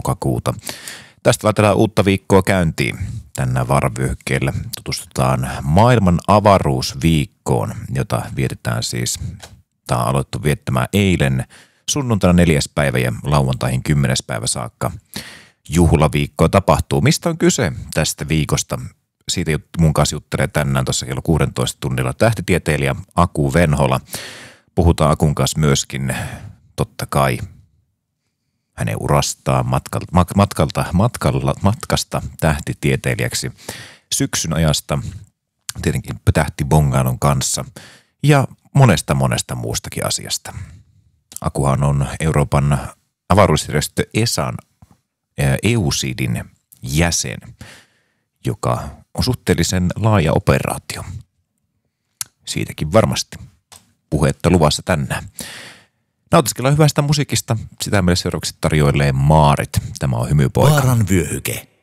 lokakuuta. Tästä laitetaan uutta viikkoa käyntiin. Tänään vaaravyöhykkeellä tutustutaan maailman avaruusviikkoon, jota vietetään siis, tämä on aloittu viettämään eilen sunnuntaina 4. päivä ja lauantaihin 10. päivä saakka. Juhlaviikkoa tapahtuu. Mistä on kyse tästä viikosta? Siitä mun kanssa juttelee tänään tuossa kello 16 tunnilla tähtitieteilijä Aku Venhola. Puhutaan Akun kanssa myöskin totta kai hänen urastaan matkasta tähtitieteilijäksi, syksyn ajasta, tietenkin tähtibongailun kanssa ja monesta muustakin asiasta. Akuhan on Euroopan avaruusjärjestö ESAn EUCIDin jäsen, joka on suhteellisen laaja operaatio. Siitäkin varmasti puhetta luvassa tänään. Nautiskellaan hyvästä musiikista. Sitä meille seuraavaksi tarjoilee Maarit. Tämä on Hymypoika. Vaaran vyöhyke.